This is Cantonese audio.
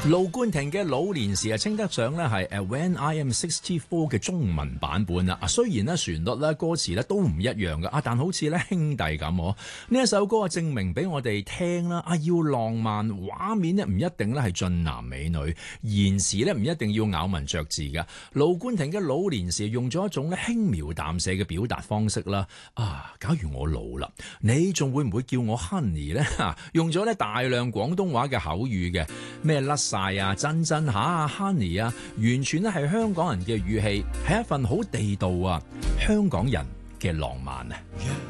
盧冠廷嘅老年時稱得上咧係 When I Am 64嘅中文版本啦。雖然咧旋律咧歌詞咧都唔一樣嘅，但好似咧兄弟咁。呢一首歌啊，證明俾我哋聽啦，要浪漫畫面咧唔一定咧係俊男美女，言辭咧唔一定要咬文嚼字嘅。盧冠廷嘅老年時用咗一種咧輕描淡寫嘅表達方式啦。假如我老啦，你仲會唔會叫我 Honey 咧？用咗咧大量廣東話嘅口語嘅，咩甩晒啊，真下啊 Honey 啊，完全咧係香港人嘅語氣，係一份好地道啊香港人嘅浪漫啊。